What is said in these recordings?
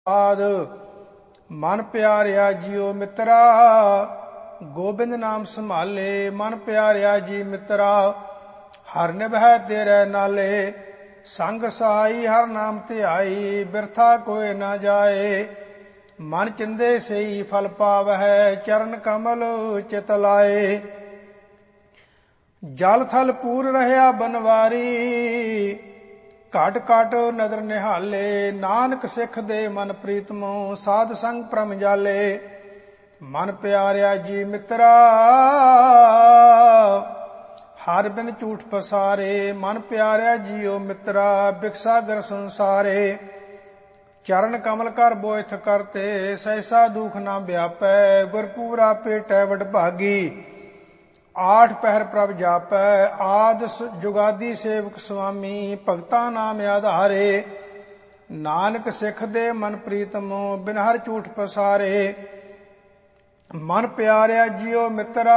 ਆਦ ਮਨ ਪਿਆਰਿਆ ਜੀਓ ਮਿੱਤਰਾ ਗੋਬਿੰਦ ਨਾਮ ਸੰਭਾਲੇ। ਮਨ ਪਿਆਰਿਆ ਜੀ ਮਿੱਤਰਾ ਹਰ ਨਿਭੈ ਤੇਰੇ ਨਾਲੇ। ਸੰਗ ਸਹਾਈ ਹਰ ਨਾਮ ਧਿਆਈ ਬਿਰਥਾ ਕੋਇ ਨਾ ਜਾਏ। ਮਨ ਚਿੰਦੇ ਸਈ ਫਲ ਪਾਵਹਿ ਚਰਨ ਕਮਲ ਚਿਤ ਲਾਏ। ਜਲ ਥਲ ਪੂਰ ਰਹਿਆ ਬਨਵਾਰੀ ਘਟ ਘਟ ਨਦਰ ਨਿਹਾਲੇ। ਨਾਨਕ ਸਿੱਖ ਦੇ ਮਨ ਪ੍ਰੀਤਮੋ ਸਾਧ ਸੰਗ ਪ੍ਰਮ ਜਾਲੇ। ਮਨ ਪਿਆਰਿਆ ਜੀ ਮਿੱਤਰਾ ਹਰ ਬਿਨ ਝੂਠ ਪਸਾਰੇ। ਮਨ ਪਿਆਰਿਆ ਜੀਓ ਮਿੱਤਰਾ ਬਿਕਸਾਗਰ ਸੰਸਾਰੇ। ਚਰਨ ਕਮਲ ਕਰ ਬੋਇਥ ਕਰਤੇ ਸਹਿਸਾ ਦੁਖ ਨਾ ਵਿਆਪੈ। ਗੁਰਪੂਰਾ ਭੇਟੈ ਵਡਭਾਗੀ ਆਠ ਪਹਿਰ ਪ੍ਰਭ ਜਾਪੈ। ਆਦ ਜੁਗਾਦੀ ਸੇਵਕ ਸੁਆਮੀ ਭਗਤਾ ਨਾਮ ਆਧਾਰੇ। ਨਾਨਕ ਸਿੱਖ ਦੇ ਮਨ ਪ੍ਰੀਤਮੋ ਬਿਨ ਹਰ ਝੂਠ ਪਸਾਰੇ। ਮਨ ਪਿਆਰਿਆ ਜੀਓ ਮਿੱਤਰਾ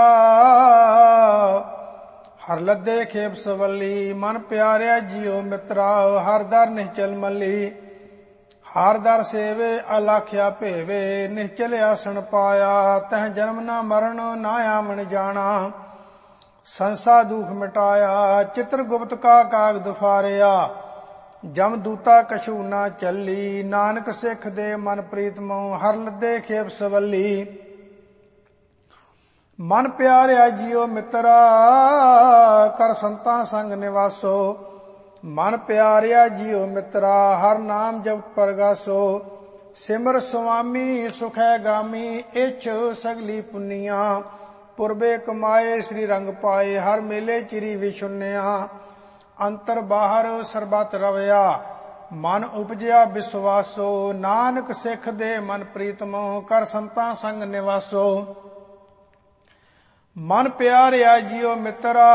ਹਰ ਲੱਦੇ ਖੇਪ ਸਵੱਲੀ। ਮਨ ਪਿਆਰਿਆ ਜੀਓ ਮਿੱਤਰਾ ਹਰ ਦਰ ਨਿਹਚਲ ਮੱਲੀ। ਹਰ ਦਰ ਸੇਵੇ ਅਲਾਖਿਆ ਭੇਵੇ ਨਿਹਚਲ ਆਸਣ ਪਾਇਆ। ਤਹ ਜਨਮ ਨਾ ਮਰਨ ਨਾ ਆਵਣ ਜਾਣਾ ਸੰਸਾ ਦੁਖ ਮਿਟਾਇਆ। ਚਿਤਰ ਗੁਪਤ ਕਾ ਕਾਗਦ ਫਾਰਿਆ ਜਮ ਦੂਤਾ ਕਛੂ ਨਾ ਚੱਲੀ। ਨਾਨਕ ਸਿੱਖ ਦੇ ਮਨ ਪ੍ਰੀਤਮੋ ਹਰ ਲੱਦੇ ਖੇਪ ਸਵੱਲੀ। ਮਨ ਪਿਆਰਿਆ ਜੀਓ ਮਿੱਤਰਾ ਕਰ ਸੰਤਾਂ ਸੰਗ ਨਿਵਾਸੋ। ਮਨ ਪਿਆਰਿਆ ਜੀਓ ਮਿੱਤਰਾ ਹਰ ਨਾਮ ਜਪਤ ਪਰਗਾਸੋ। ਸਿਮਰ ਸੁਆਮੀ ਸੁਖੈ ਗਾਮੀ ਇਛ ਸਗਲੀ ਪੁੰਨੀਆਂ। ਪੁਰਬੇ ਕਮਾਏ ਸ੍ਰੀ ਰੰਗ ਪਾਏ ਹਰ ਮੇਲੇ ਚਿਰੀ ਵਿਸ਼ੁੰਨਿਆ। ਅੰਤਰ ਬਾਹਰ ਸਰਬਤ ਰਵਿਆ ਮਨ ਉਪਜਿਆ ਵਿਸਵਾਸੋ। ਨਾਨਕ ਸਿੱਖ ਦੇ ਮਨ ਪ੍ਰੀਤਮੋ ਕਰ ਸੰਤਾਂ ਸੰਗ ਨਿਵਾਸੋ। ਮਨ ਪਿਆਰਿਆ ਜੀਓ ਮਿੱਤਰਾ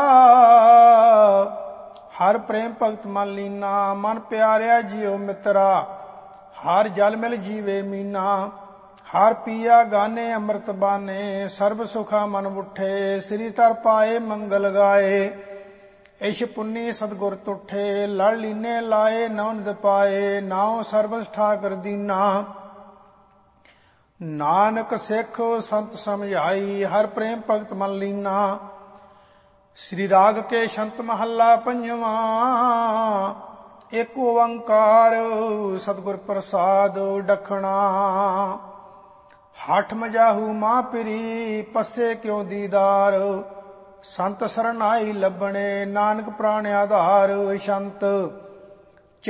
ਹਰ ਪ੍ਰੇਮ ਭਗਤ ਮਨ ਲੀਨਾ। ਮਨ ਪਿਆਰਿਆ ਜੀਓ ਮਿੱਤਰਾ ਹਰ ਜਲ ਮਿਲ ਜੀਵੇ ਮੀਨਾ। ਹਰ ਪੀਆ ਗਾਨੇ ਅੰਮ੍ਰਿਤ ਬਾਨੇ ਸਰਬ ਸੁਖਾ ਮਨ ਉਠੇ। ਸ੍ਰੀ ਧਰ ਪਾਏ ਮੰਗਲ ਗਾਏ ਇਸ਼ ਪੁੰਨੀ ਸਤਿਗੁਰ ਤੁਠੇ। ਲੜ ਲੀਨੇ ਲਾਏ ਨਉ ਨਿਧ ਪਾਏ ਨਾਉ ਸਰਬਸ ਠਾਕੁਰ ਦੀਨਾ। ਨਾਨਕ ਸਿੱਖ ਸੰਤ ਸਮਝਾਈ ਹਰ ਪ੍ਰੇਮ ਭਗਤ ਮਨ ਲੀਨਾ। ਸ੍ਰੀ ਰਾਗ ਕੇ ਸ਼ੰਤ ਮਹੱਲਾ ਪੰਜਵਾਂ। ਏਕ ਓੰਕਾਰ ਸਤਿਗੁਰ ਪ੍ਰਸਾਦ ਡਖਣਾ। ਹਠ ਮਜਾਹੂ ਮਾਂ ਪਿਰੀ ਪੱਸੇ ਕਿਉ ਦੀਦਾਰ। ਸੰਤ ਸਰਨਾਈ ਲੱਭਣੇ ਨਾਨਕ ਪ੍ਰਾਣ ਆਧਾਰ। ਸ਼ੰਤ